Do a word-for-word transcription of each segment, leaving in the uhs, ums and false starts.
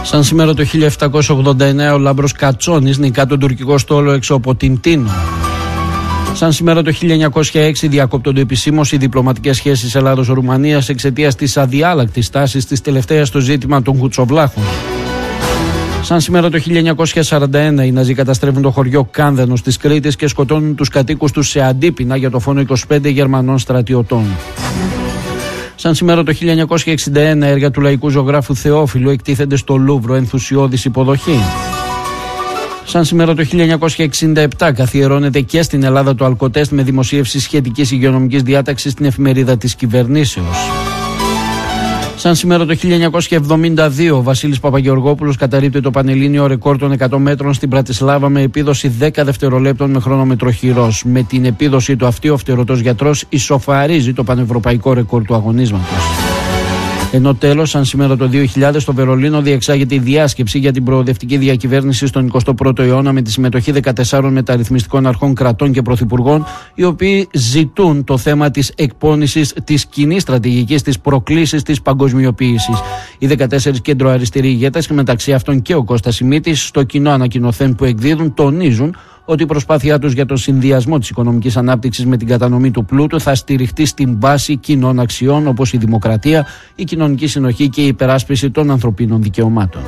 Σαν σήμερα το χίλια επτακόσια ογδόντα εννέα ο Λάμπρος Κατσόνης νικά τον τουρκικό στόλο έξω από την Τίνο. Σαν σήμερα το χίλια εννιακόσια έξι διακόπτονται επισήμως οι διπλωματικές σχέσεις Ελλάδος-Ρουμανίας εξαιτίας της αδιάλακτης τάσης της τελευταίας στο ζήτημα των Κουτσοβλάχων. Σαν σήμερα το χίλια εννιακόσια σαράντα ένα οι Ναζί καταστρέφουν το χωριό Κάνδενος της Κρήτης και σκοτώνουν τους κατοίκους τους σε αντίπεινα για το φόνο είκοσι πέντε Γερμανών στρατιωτών. Σαν σήμερα το χίλια εννιακόσια εξήντα ένα έργα του λαϊκού ζωγράφου Θεόφιλου εκτίθενται στο Λούβρο, ενθουσιώδης υποδοχή. Σαν σήμερα το χίλια εννιακόσια εξήντα επτά καθιερώνεται και στην Ελλάδα το αλκοτέστ με δημοσίευση σχετικής υγειονομικής διάταξης στην εφημερίδα της κυβερνήσεως. Σαν σήμερα το χίλια εννιακόσια εβδομήντα δύο ο Βασίλης Παπαγεωργόπουλος καταρρίπτει το πανελλήνιο ρεκόρ των εκατό μέτρων στην Πρατισλάβα με επίδοση δέκα δευτερολέπτων με χρονόμετρο χειρός. Με την επίδοση του αυτή ο φτερωτός γιατρός ισοφαρίζει το πανευρωπαϊκό ρεκόρ του αγωνίσματος. Ενώ τέλος, σαν σήμερα το δύο χιλιάδες, στο Βερολίνο διεξάγεται η διάσκεψη για την προοδευτική διακυβέρνηση στον εικοστό πρώτο αιώνα με τη συμμετοχή δεκατεσσάρων μεταρρυθμιστικών αρχών κρατών και πρωθυπουργών, οι οποίοι ζητούν το θέμα της εκπόνησης της κοινής στρατηγικής της προκλήσης της παγκοσμιοποίησης. Οι δεκατέσσερις κέντροαριστεροί ηγέτες, και μεταξύ αυτών και ο Κώστας Σιμίτης, στο κοινό ανακοινωθέν που εκδίδουν, τονίζουν ότι η προσπάθειά τους για τον συνδυασμό της οικονομικής ανάπτυξης με την κατανομή του πλούτου θα στηριχτεί στην βάση κοινών αξιών όπως η δημοκρατία, η κοινωνική συνοχή και η υπεράσπιση των ανθρωπίνων δικαιωμάτων.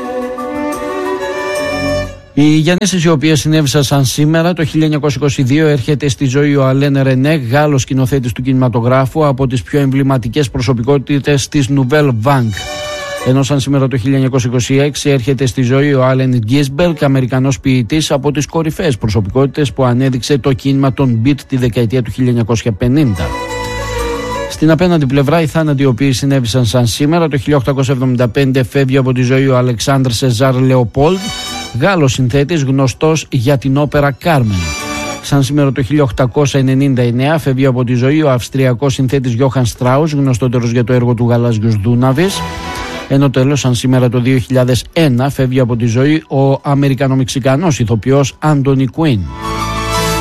Οι γενέσεις οι οποίες συνέβησαν σαν σήμερα το χίλια εννιακόσια είκοσι δύο έρχεται στη ζωή ο Αλέν Ρενέ, Γάλλος σκηνοθέτης του κινηματογράφου, από τις πιο εμβληματικές προσωπικότητες της Nouvelle Vague. Ενώ σαν σήμερα το χίλια εννιακόσια είκοσι έξι έρχεται στη ζωή ο Άλεν Γκίσμπεργκ, Αμερικανός ποιητής, από τις κορυφαίες προσωπικότητες που ανέδειξε το κίνημα των beat τη δεκαετία του χίλια εννιακόσια πενήντα. Στην απέναντι πλευρά, οι θάνατοι οι οποίοι συνέβησαν σαν σήμερα το χίλια οκτακόσια εβδομήντα πέντε φεύγει από τη ζωή ο Αλεξάνδρ Σεζάρ Λεοπόλντ, Γάλλος συνθέτης γνωστός για την όπερα Κάρμεν. Σαν σήμερα το χίλια οκτακόσια ενενήντα εννέα φεύγει από τη ζωή ο Αυστριακός συνθέτης Γιόχαν Στράους, γνωστότερος για το έργο του Γαλάζιος Δούναβης. Ενώ τέλος, σαν σήμερα το δύο χιλιάδες ένα φεύγει από τη ζωή ο Αμερικανο-Μεξικανός ηθοποιός Άντονι Κουίν.